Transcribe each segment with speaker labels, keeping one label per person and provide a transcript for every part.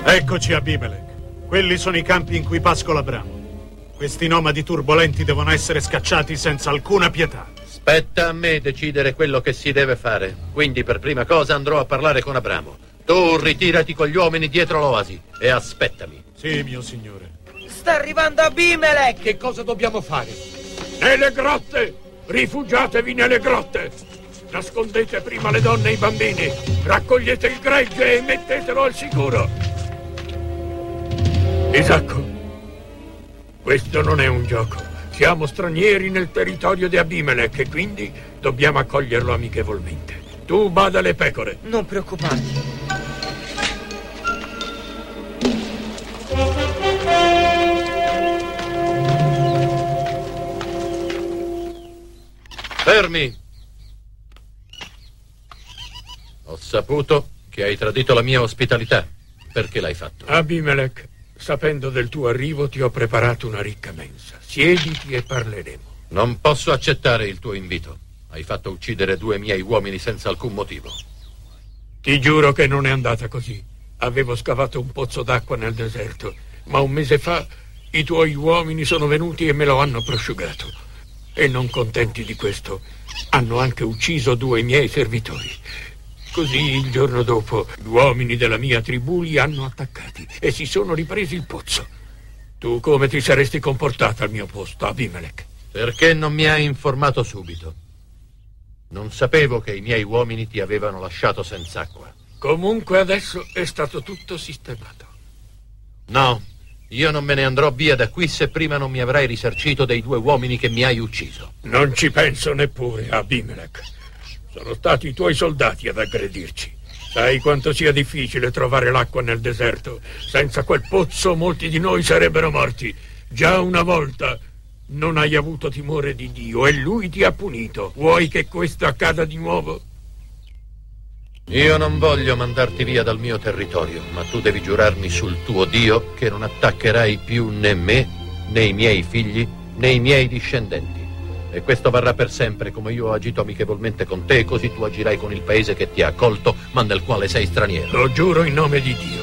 Speaker 1: Eccoci, Abimelech. Quelli sono i campi in cui pascola Abramo. Questi nomadi turbolenti devono essere scacciati senza alcuna pietà.
Speaker 2: Spetta a me decidere quello che si deve fare. Quindi per prima cosa andrò a parlare con Abramo. Tu ritirati con gli uomini dietro l'oasi e aspettami.
Speaker 1: Sì, mio signore.
Speaker 3: Sta arrivando Abimelech!
Speaker 4: Che cosa dobbiamo fare? Nelle grotte! Rifugiatevi nelle grotte! Nascondete prima le donne e i bambini. Raccogliete il gregge e mettetelo al sicuro. Isacco, questo non è un gioco. Siamo stranieri nel territorio di Abimelech e quindi dobbiamo accoglierlo amichevolmente. Tu bada alle pecore.
Speaker 3: Non preoccuparti.
Speaker 2: Fermi! Ho saputo che hai tradito la mia ospitalità. Perché l'hai fatto?
Speaker 4: Abimelech, sapendo del tuo arrivo ti ho preparato una ricca mensa. Siediti e parleremo.
Speaker 2: Non posso accettare il tuo invito. Hai fatto uccidere 2 miei uomini senza alcun motivo.
Speaker 4: Ti giuro che non è andata così. Avevo scavato un pozzo d'acqua nel deserto, ma un mese fa i tuoi uomini sono venuti e me lo hanno prosciugato. E non contenti di questo, hanno anche ucciso 2 miei servitori. Così il giorno dopo gli uomini della mia tribù li hanno attaccati e si sono ripresi il pozzo. Tu come ti saresti comportato al mio posto, Abimelech?
Speaker 2: Perché non mi hai informato subito? Non sapevo che i miei uomini ti avevano lasciato senza acqua.
Speaker 4: Comunque adesso è stato tutto sistemato.
Speaker 2: No, io non me ne andrò via da qui se prima non mi avrai risarcito dei 2 uomini che mi hai ucciso.
Speaker 4: Non ci penso neppure, Abimelech. Sono stati i tuoi soldati ad aggredirci. Sai quanto sia difficile trovare l'acqua nel deserto. Senza quel pozzo molti di noi sarebbero morti. Già una volta non hai avuto timore di Dio e lui ti ha punito. Vuoi che questo accada di nuovo?
Speaker 2: Io non voglio mandarti via dal mio territorio, ma tu devi giurarmi sul tuo Dio che non attaccherai più né me, né i miei figli, né i miei discendenti. E questo varrà per sempre, come io ho agito amichevolmente con te, così tu agirai con il paese che ti ha accolto, ma nel quale sei straniero.
Speaker 4: Lo giuro in nome di Dio.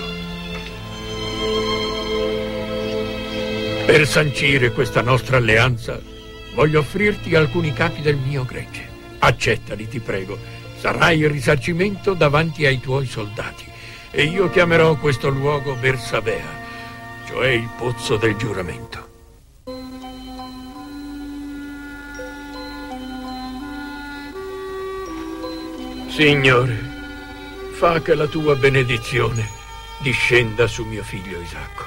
Speaker 4: Per sancire questa nostra alleanza, voglio offrirti alcuni capi del mio gregge. Accettali, ti prego. Sarai il risarcimento davanti ai tuoi soldati. E io chiamerò questo luogo Bersabea, cioè il pozzo del giuramento. Signore, fa che la tua benedizione discenda su mio figlio Isacco.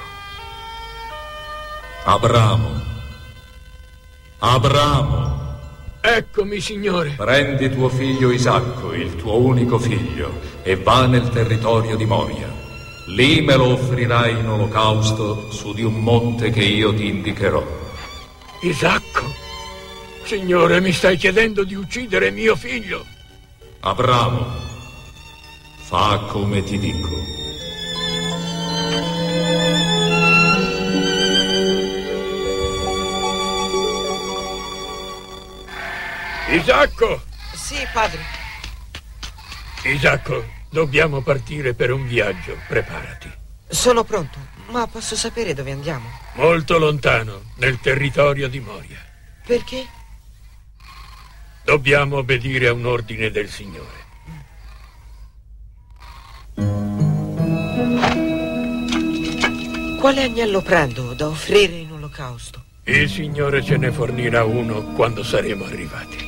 Speaker 5: Abramo.
Speaker 4: Eccomi, Signore.
Speaker 5: Prendi tuo figlio Isacco, il tuo unico figlio, e va nel territorio di Moria. Lì me lo offrirai in olocausto su di un monte che io ti indicherò.
Speaker 4: Isacco? Signore, mi stai chiedendo di uccidere mio figlio?
Speaker 5: Abramo, fa come ti dico.
Speaker 4: Isacco!
Speaker 3: Sì, padre.
Speaker 4: Isacco, dobbiamo partire per un viaggio. Preparati.
Speaker 3: Sono pronto, ma posso sapere dove andiamo?
Speaker 4: Molto lontano, nel territorio di Moria.
Speaker 3: Perché?
Speaker 4: Dobbiamo obbedire a un ordine del Signore.
Speaker 3: Quale agnello prendo da offrire in olocausto?
Speaker 4: Il Signore ce ne fornirà uno quando saremo arrivati.